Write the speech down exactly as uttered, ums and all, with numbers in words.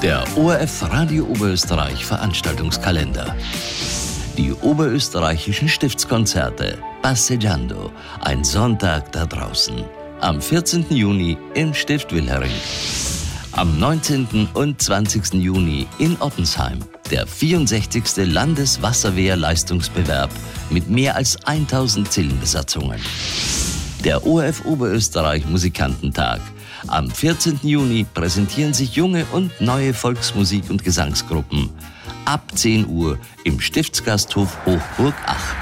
Der O R F Radio Oberösterreich Veranstaltungskalender. Die oberösterreichischen Stiftskonzerte Passeggiando, ein Sonntag da draußen. Am vierzehnten Juni im Stift Wilhering. Am neunzehnten und zwanzigsten Juni in Ottensheim der vierundsechzigste Landeswasserwehr-Leistungsbewerb mit mehr als tausend Zillenbesatzungen. Der O R F Oberösterreich Musikantentag. Am vierzehnten Juni präsentieren sich junge und neue Volksmusik- und Gesangsgruppen. Ab zehn Uhr im Stiftsgasthof Hochburg acht.